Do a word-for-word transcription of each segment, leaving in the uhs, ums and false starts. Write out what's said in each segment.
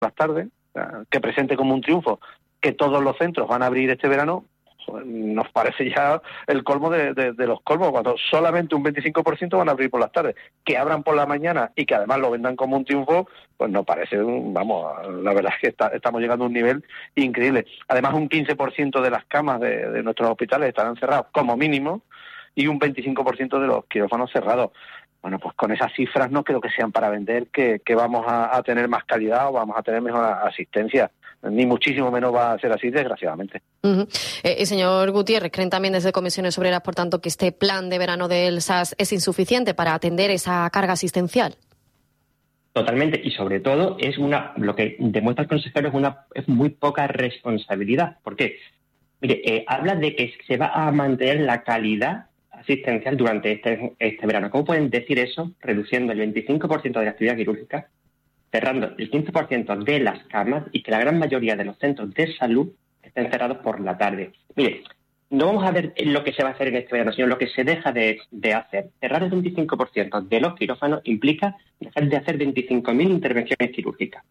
las tardes, que presente como un triunfo que todos los centros van a abrir este verano, nos parece ya el colmo de, de, de los colmos, cuando solamente un veinticinco por ciento van a abrir por las tardes. Que abran por la mañana y que además lo vendan como un triunfo, pues nos parece, un, vamos, la verdad es que está, estamos llegando a un nivel increíble. Además, un quince por ciento de las camas de, de nuestros hospitales estarán cerrados como mínimo y un veinticinco por ciento de los quirófanos cerrados. Bueno, pues con esas cifras no creo que sean para vender que, que vamos a, a tener más calidad o vamos a tener mejor asistencia. Ni muchísimo menos va a ser así, desgraciadamente. Uh-huh. Eh, y señor Gutiérrez, ¿creen también desde Comisiones Obreras, por tanto, que este plan de verano del S A S es insuficiente para atender esa carga asistencial? Totalmente, y sobre todo es una, lo que demuestra el consejero es una es muy poca responsabilidad. ¿Por qué? Mire, eh, habla de que se va a mantener la calidad asistencial durante este, este verano. ¿Cómo pueden decir eso reduciendo el veinticinco por ciento de la actividad quirúrgica, cerrando el quince por ciento de las camas y que la gran mayoría de los centros de salud estén cerrados por la tarde? Mire, no vamos a ver lo que se va a hacer en este verano, sino lo que se deja de, de hacer. Cerrar el veinticinco por ciento de los quirófanos implica dejar de hacer veinticinco mil intervenciones quirúrgicas.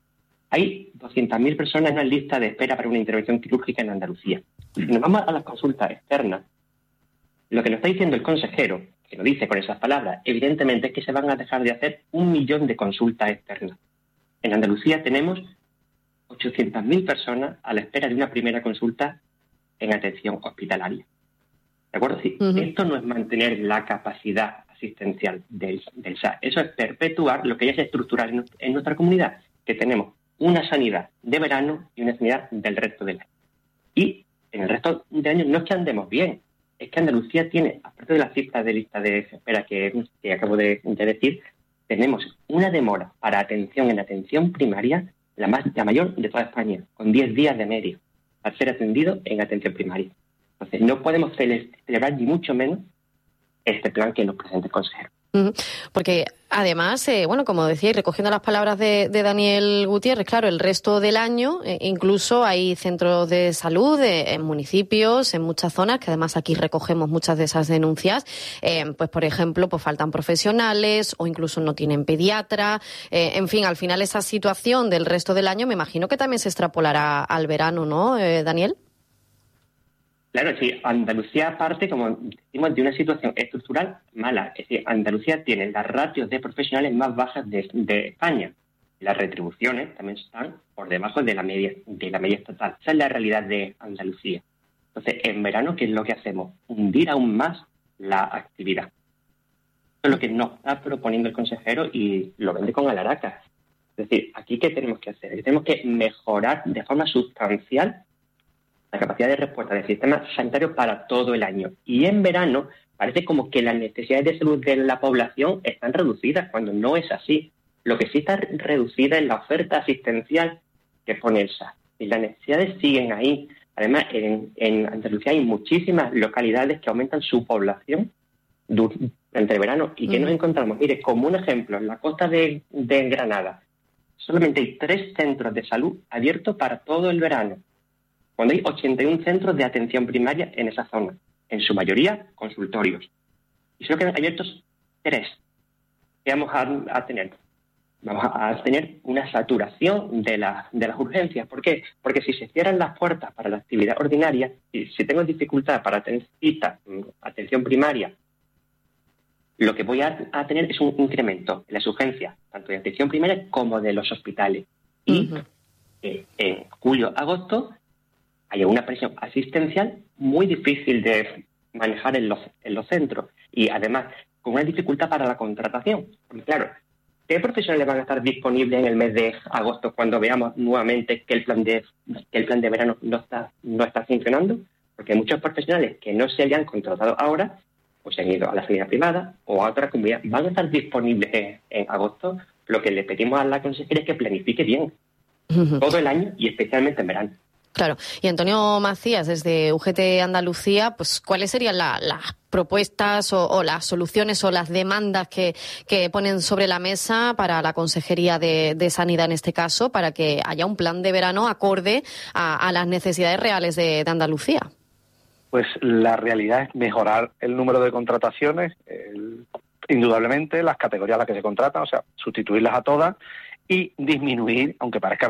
Hay doscientas mil personas en la lista de espera para una intervención quirúrgica en Andalucía. Si nos vamos a las consultas externas, lo que nos está diciendo el consejero, que lo dice con esas palabras, evidentemente es que se van a dejar de hacer un millón de consultas externas. En Andalucía tenemos ochocientas mil personas a la espera de una primera consulta en atención hospitalaria. ¿De acuerdo? Sí, uh-huh. Esto no es mantener la capacidad asistencial del, del S A S. Eso es perpetuar lo que ya es estructural en, en nuestra comunidad, que tenemos una sanidad de verano y una sanidad del resto del año. Y en el resto del año no es que andemos bien, es que Andalucía tiene, aparte de las cifras de lista de espera que, que acabo de, de decir, tenemos una demora para atención en atención primaria, la, más, la mayor de toda España, con diez días de media, para ser atendido en atención primaria. Entonces, no podemos celebrar ni mucho menos este plan que nos presenta el consejero. Porque además, eh, bueno, como decía, y recogiendo las palabras de, de Daniel Gutiérrez, claro, el resto del año eh, incluso hay centros de salud eh, en municipios, en muchas zonas, que además aquí recogemos muchas de esas denuncias, eh, pues por ejemplo, pues faltan profesionales o incluso no tienen pediatra, eh, en fin, al final esa situación del resto del año me imagino que también se extrapolará al verano, ¿no, eh, Daniel? Claro, sí, Andalucía parte, como decimos, de una situación estructural mala. Es decir, Andalucía tiene las ratios de profesionales más bajas de, de España. Las retribuciones también están por debajo de la media de la media estatal. Esa es la realidad de Andalucía. Entonces, en verano, ¿qué es lo que hacemos? Hundir aún más la actividad. Eso es lo que nos está proponiendo el consejero y lo vende con alaraca. Es decir, ¿aquí qué tenemos que hacer? Tenemos que mejorar de forma sustancial la capacidad de respuesta del sistema sanitario para todo el año. Y en verano parece como que las necesidades de salud de la población están reducidas, cuando no es así. Lo que sí está reducida es la oferta asistencial que pone el S A S. Y las necesidades siguen ahí. Además, en, en Andalucía hay muchísimas localidades que aumentan su población durante el verano. ¿Y qué nos encontramos? Mire, como un ejemplo, en la costa de, de Granada, solamente hay tres centros de salud abiertos para todo el verano, cuando hay ochenta y un centros de atención primaria en esa zona, en su mayoría consultorios. Y solo quedan abiertos tres. ¿Qué vamos a, a tener? Vamos a, a tener una saturación de, la, de las urgencias. ¿Por qué? Porque si se cierran las puertas para la actividad ordinaria, y si tengo dificultad para tener cita, atención primaria, lo que voy a, a tener es un incremento en las urgencias, tanto de atención primaria como de los hospitales. Y uh-huh. eh, en julio-agosto hay una presión asistencial muy difícil de manejar en los, en los centros y además con una dificultad para la contratación. Porque claro, ¿qué profesionales van a estar disponibles en el mes de agosto cuando veamos nuevamente que el plan de, que el plan de verano no está, no está funcionando? Porque muchos profesionales que no se hayan contratado ahora, pues se han ido a la sanidad privada o a otra comunidad, van a estar disponibles en, en agosto. Lo que le pedimos a la consejera es que planifique bien uh-huh. todo el año y especialmente en verano. Claro. Y Antonio Macías, desde U G T Andalucía, pues ¿cuáles serían la, las propuestas o, o las soluciones o las demandas que, que ponen sobre la mesa para la Consejería de, de Sanidad en este caso, para que haya un plan de verano acorde a, a las necesidades reales de, de Andalucía? Pues la realidad es mejorar el número de contrataciones, el, indudablemente las categorías a las que se contratan, o sea, sustituirlas a todas y disminuir, aunque parezca